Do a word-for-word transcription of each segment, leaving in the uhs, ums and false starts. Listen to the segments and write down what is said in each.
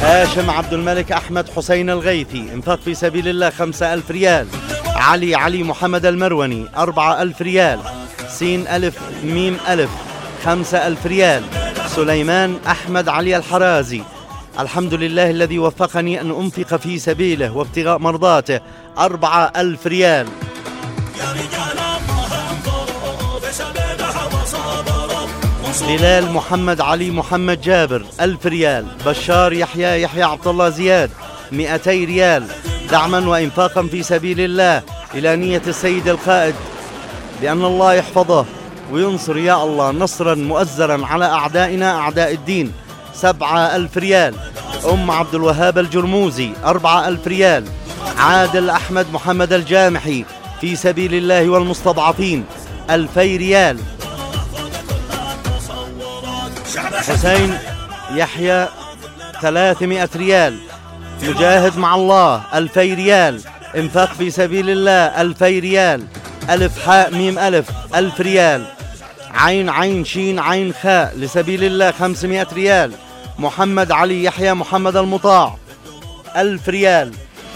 هاشم عبد الملك أحمد حسين الغيثي انفاق في سبيل الله خمسة ألف ريال. علي علي محمد المروني أربعة ألف ريال. سين ألف ميم ألف خمسة ألف ريال. سليمان أحمد علي الحرازي الحمد لله الذي وفقني أن أنفق في سبيله وابتغاء مرضاته أربعة ألف ريال. بلال محمد علي محمد جابر ألف ريال. بشار يحيى يحيى عبد الله زياد مئتي ريال دعما وإنفاقا في سبيل الله إلى نية السيد القائد بأن الله يحفظه وينصر يا الله نصرا مؤزرا على أعدائنا أعداء الدين سبعة ألف ريال. أم عبد الوهاب الجرموزي أربعة ألف ريال. عادل أحمد محمد الجامحي في سبيل الله والمستضعفين ألفي ريال. حسين يحيى ثلاثمائة ريال. مجاهد مع الله ألفي ريال انفاق في سبيل الله ألفي ريال. ألف حاء ميم ألف ألف ريال. عين عين شين عين خاء لسبيل الله خمسمائة ريال. محمد علي يحيى محمد المطاع ألف ريال.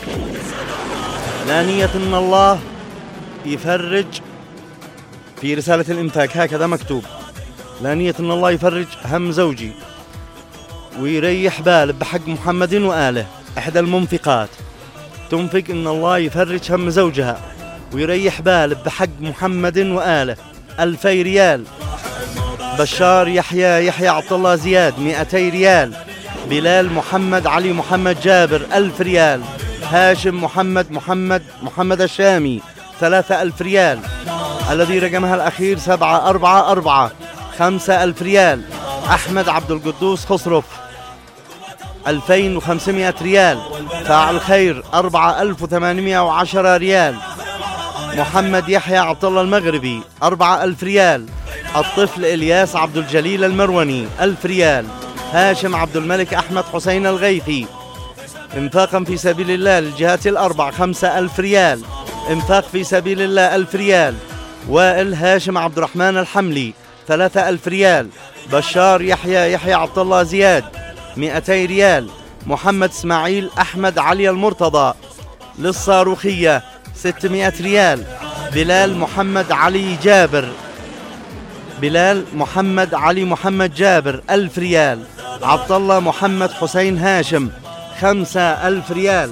لا نية إن الله يفرج في رسالة الإنفاق هكذا مكتوب لا نية إن الله يفرج هم زوجي ويريح باله بحق محمد وآله. إحدى المنفقات تنفق إن الله يفرج هم زوجها ويريح باله بحق محمد وآله ألفي ريال. بشار يحيى يحيى عبد الله زياد مئتي ريال. بلال محمد علي محمد جابر ألف ريال. هاشم محمد محمد محمد الشامي ثلاثة ألف ريال. الذي رقمها الأخير سبعة أربعة أربعة خمسة ألف ريال. أحمد عبد القدوس خصرف ألفين وخمسمائة ريال. فاعل خير أربعة ألف وثمانمائة وعشرة ريال. محمد يحيى عبد الله المغربي أربعة ألف ريال. الطفل إلياس عبد الجليل المروني ألف ريال. هاشم عبد الملك أحمد حسين الغيثي انفاقا في سبيل الله للجهات الأربع خمسة ألف ريال. انفاق في سبيل الله ألف ريال. وائل هاشم عبد الرحمن الحملي ثلاثة ألف ريال. بشار يحيى يحيى عبد الله زياد مئتي ريال. محمد اسماعيل أحمد علي المرتضى للصاروخية ستمائة ريال. بلال محمد علي جابر بلال محمد علي محمد جابر ألف ريال. عبد الله محمد حسين هاشم خمسة ألف ريال.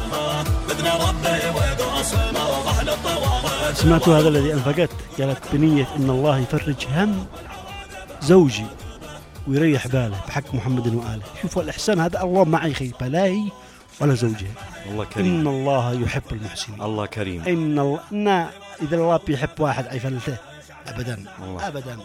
سمعتوا هذا الذي أنفقت قالت بنية إن الله يفرج هم زوجي ويريح باله بحق محمد وآله. شوفوا الإحسان هذا الله معي خي لا هي ولا زوجها. الله كريم. إن الله يحب المحسنين. الله كريم. إن الله إن إذا الله بيحب واحد عيفلته أبدا الله. أبدا.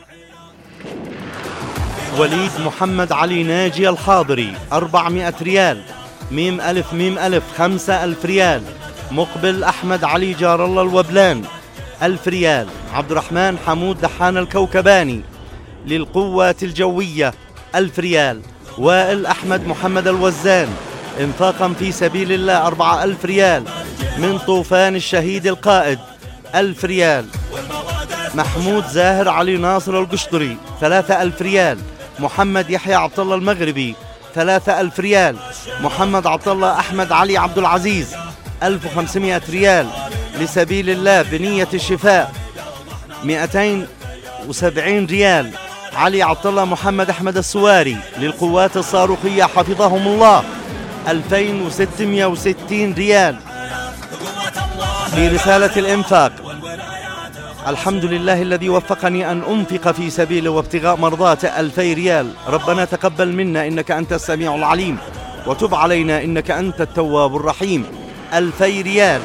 وليد محمد علي ناجي الحاضري أربعمائة ريال. ميم ألف ميم ألف خمسة ألف ريال. مقبل أحمد علي جار الله الوبلان ألف ريال. عبد الرحمن حمود دحان الكوكباني للقوات الجوية ألف ريال. وائل أحمد محمد الوزان انفاقا في سبيل الله أربعة ألف ريال من طوفان الشهيد القائد ألف ريال. محمود زاهر علي ناصر القشطري ثلاثة ألف ريال. محمد يحيى عبد الله المغربي ثلاثة ألف ريال. محمد عبد الله أحمد علي عبد العزيز ألف وخمسمائة ريال لسبيل الله بنية الشفاء مئتين وسبعين ريال. علي عبد الله محمد أحمد السواري للقوات الصاروخية حفظهم الله ألفين وستمائة وستين ريال. في رسالة الإنفاق الحمد لله الذي وفقني أن أنفق في سبيله وابتغاء مرضاته ألفي ريال. ربنا تقبل منا إنك أنت السميع العليم وتب علينا إنك أنت التواب الرحيم ألفي ريال.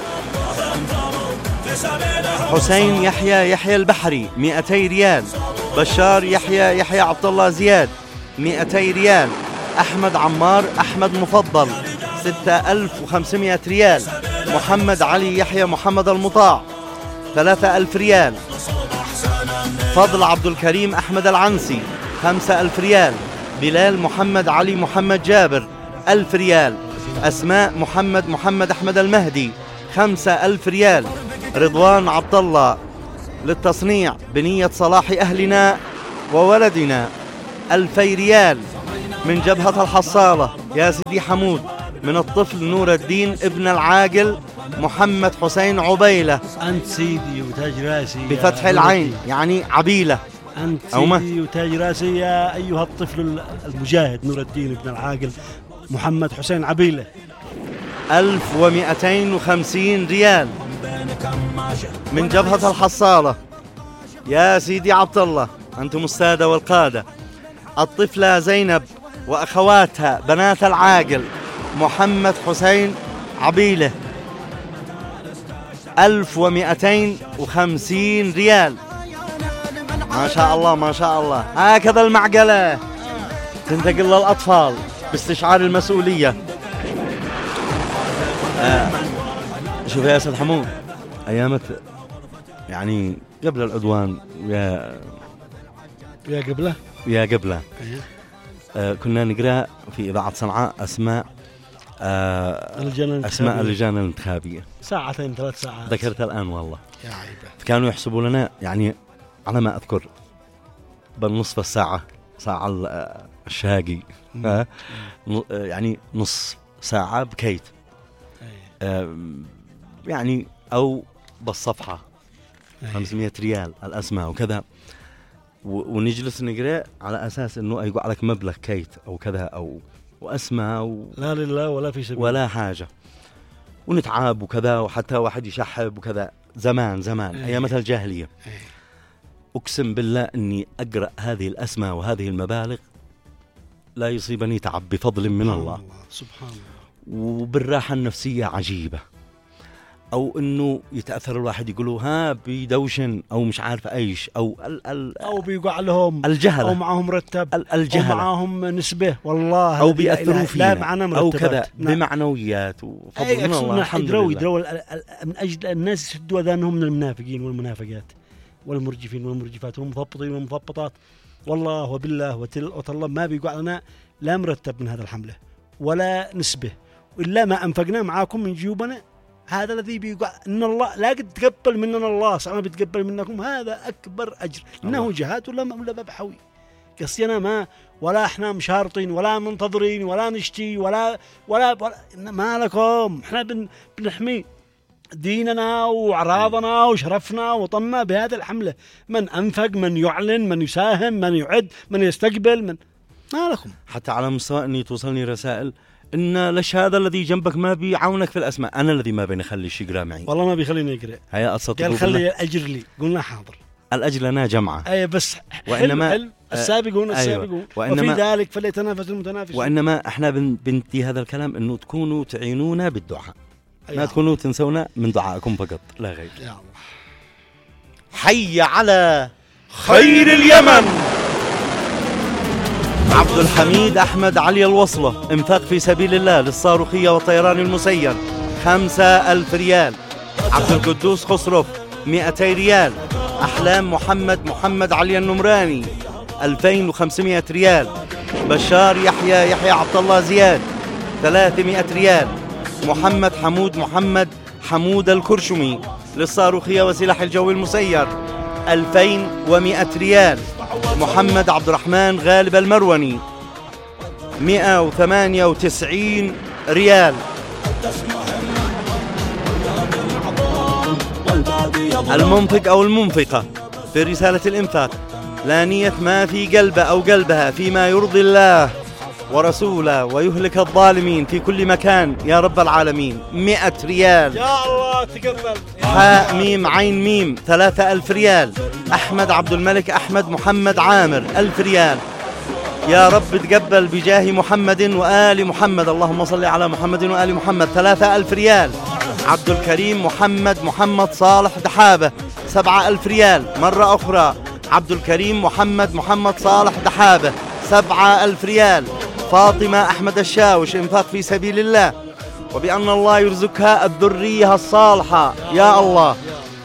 حسين يحيى يحيى البحري مئتي ريال. بشار يحيى يحيى عبد الله زياد مئتي ريال. أحمد عمار أحمد مفضل ستة ألف وخمسمائة ريال. محمد علي يحيى محمد المطاع ثلاثة ألف ريال. فضل عبد الكريم أحمد العنسي خمسة ألف ريال. بلال محمد علي محمد جابر ألف ريال. أسماء محمد محمد أحمد المهدي خمسة ألف ريال. رضوان عبد الله للتصنيع بنية صلاح أهلنا وولدنا ألفي ريال. من جبهة الحصالة يا سيدي حمود من الطفل نور الدين ابن العاقل محمد حسين عبيلة. أنت سيدي وتاج راسي بفتح العين يعني عبيلة. أنت سيدي وتاج راسي يا أيها الطفل المجاهد نور الدين ابن العاقل محمد حسين عبيلة. ألف ومئتين وخمسين ريال من جبهة الحصالة يا سيدي عبد الله أنتم السادة والقادة. الطفلة زينب وأخواتها بنات العاقل محمد حسين عبيلة ألف ومئتين وخمسين ريال. ما شاء الله ما شاء الله. هكذا المعقلة تنتقل للأطفال باستشعار المسؤولية. آه. شوف يا أستاذ حمود أيامت يعني قبل العدوان يا يا قبله يا قبله آه كنا نقرأ في إذاعة صنعاء أسماء آه أسماء اللجان الانتخابية ساعتين ثلاث ساعات ذكرت الآن والله يا عيبة. كانوا يحسبوا لنا يعني على ما أذكر بالنصف الساعة ساعة الشاقي آه يعني نص ساعة بكيت آه يعني أو بالصفحة خمسمائة ريال الأسماء وكذا ونجلس نقرأ على أساس إنه يقول لك مبلغ كيت أو كذا أو وأسماء و لا لله ولا في سبيل ولا حاجة ونتعب وكذا وحتى واحد يشحب وكذا زمان زمان أيه. أيام الجاهلية أيه. أقسم بالله إني أقرأ هذه الأسماء وهذه المبالغ لا يصيبني تعب بفضل من الله. الله سبحان الله. وبالراحة النفسية عجيبة أو إنه يتأثر الواحد يقولوا ها بيدوشن أو مش عارف أيش أو ال ال أو بيقع لهم الجهلة أو معهم مرتب الجهلة أو معهم نسبة والله أو بيأثروا فينا لا معنا مرتبات أو كذا بمعنويات وفضل من الله الحمد لله. يدروا من أجل الناس يسدوا أذانهم من المنافقين والمنافقات والمرجفين والمرجفات والمثبطين والمثبطات والله وبالله وتالله ما بيقع لنا لا مرتب من هذا الحملة ولا نسبة إلا ما أنفقنا معاكم من جيوبنا. هذا الذي بيقع إن الله لا قد تقبل مننا الله صعب بيتقبل منكم هذا أكبر أجر إنه جهات ولا ولا بحوي قصينا ما ولا إحنا مشارطين ولا منتظرين ولا نشتي ولا ولا, ولا ما لكم إحنا بن بنحمي ديننا وأعراضنا وشرفنا وطننا بهذا الحملة. من أنفق من يعلن من يساهم من يعد من يستقبل من ما لكم. حتى على مستوى أني توصلني رسائل إن ليش هذا الذي جنبك ما بيعاونك في الأسماء. أنا الذي ما بينخلي شي يقرأ معي والله ما بيخليني أقرأ. هيا أصدق قال خلي الأجر لي قلنا حاضر الأجر لنا جمعة أي بس وإنما حلو حلو. السابقون السابقون أيوة. وفي ذلك فليتنافس المتنافسون. وإنما إحنا بنتي هذا الكلام إنه تكونوا تعينونا بالدعاء أيوة. ما تكونوا تنسونا من دعائكم فقط لا غير. يا الله. حي على خير اليمن. عبد الحميد أحمد علي الوصلة انفاق في سبيل الله للصاروخية والطيران المسير خمسة ألف ريال. عبد القدوس خسرف مئتي ريال. أحلام محمد محمد علي النمراني ألفين وخمسمائة ريال. بشار يحيى يحيى عبد الله زياد ثلاثمائة ريال. محمد حمود محمد حمود الكرشمي للصاروخية وسلاح الجو المسير ألفين ومئة ريال. محمد عبد الرحمن غالب المروني مئة وثمانية وتسعين ريال. المنفق أو المنفقة في رسالة الإنفاق لا نية ما في قلبه أو قلبها فيما يرضي الله ورسوله ويهلك الظالمين في كل مكان يا رب العالمين مئة ريال. يا الله تقبل. حاء ميم عين ميم ثلاثة ألف ريال. أحمد عبد الملك أحمد محمد عامر ألف ريال. يا رب تقبل بجاه محمد وآل محمد اللهم صل على محمد وآل محمد ثلاثة ألف ريال. عبد الكريم محمد محمد صالح دحابة سبعة ألف ريال. مرة أخرى عبد الكريم محمد محمد صالح دحابة سبعة ألف ريال. فاطمة أحمد الشاوش انفاق في سبيل الله وبأن الله يرزقها الذرية الصالحة يا الله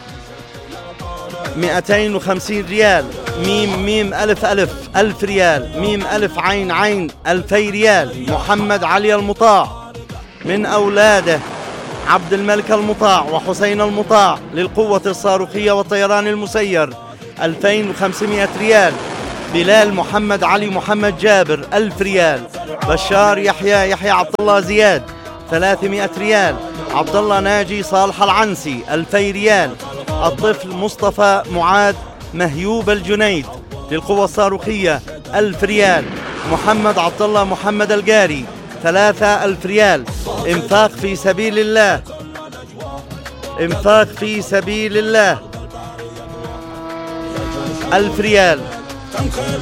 مئتين وخمسين ريال. ميم ميم ألف ألف ألف ريال. ميم ألف عين عين ألفي ريال. محمد علي المطاع من أولاده عبد الملك المطاع وحسين المطاع للقوة الصاروخية والطيران المسير ألفين وخمسمائة ريال. بلال محمد علي محمد جابر ألف ريال. بشار يحيى يحيى عبد الله زياد ثلاثمائة ريال. عبد الله ناجي صالح العنسي ألفي ريال. الطفل مصطفى معاذ مهيوب الجنيد للقوة الصاروخية ألف ريال. محمد عبد الله محمد القاري ثلاثة ألف ريال. إنفاق في سبيل الله، إنفاق في سبيل الله ألف ريال.